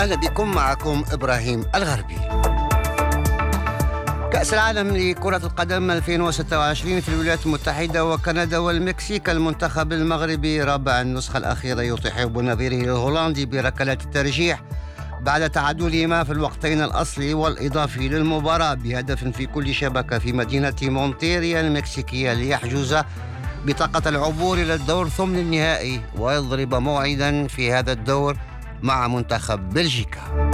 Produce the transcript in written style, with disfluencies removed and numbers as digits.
أهلا بكم، معكم إبراهيم الغربي. كأس العالم لكرة القدم 2026 في الولايات المتحدة وكندا والمكسيك. المنتخب المغربي رابع النسخة الأخيرة يطيح بنظيره الهولندي بركلات الترجيح بعد تعادلهما في الوقتين الأصلي والإضافي للمباراة بهدف في كل شبكة في مدينة مونتيريا المكسيكية ليحجز بطاقة العبور إلى الدور ثمن النهائي ويضرب موعدا في هذا الدور مع منتخب بلجيكا.